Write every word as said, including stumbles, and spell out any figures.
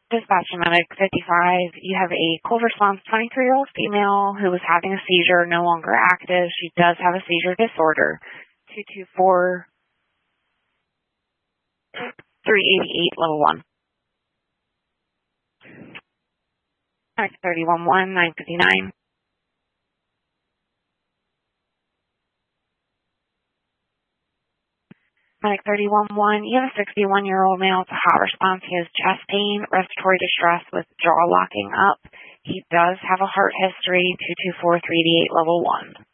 Dispatch medic fifty-five, you have a cold response twenty-three-year-old female who was having a seizure, no longer active. She does have a seizure disorder. two two four, three eighty-eight, level one. Medic thirty-one one, nine fifty-nine. Medic thirty-one one, you have a sixty-one-year-old male with a hot response. He has chest pain, respiratory distress with jaw locking up. He does have a heart history. two two four, three eighty-eight, level one.